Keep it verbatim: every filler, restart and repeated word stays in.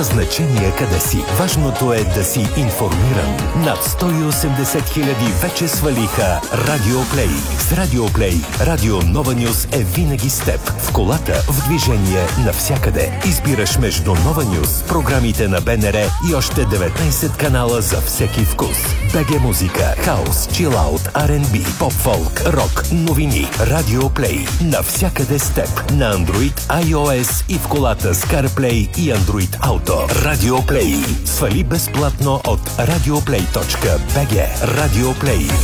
значение къде си. Важното е да си информиран. Над сто и осемдесет хиляди вече свалиха Радио Плей. С Радио Плей, Радио Нова Нюз е винаги с теб. В колата, в движение, навсякъде. Избираш между Нова Нюз, програмите на БНР и още деветнайсет канала за всеки вкус. БГ Музика, хаус, чилаут, Ар енд Би, поп-фолк, рок, новини. Радио Плей. Навсякъде с теб. На Android, iOS и в колата с CarPlay и Android Auto. Радио Плей. Свали безплатно от радиоплей точка би джи. Радио Плей.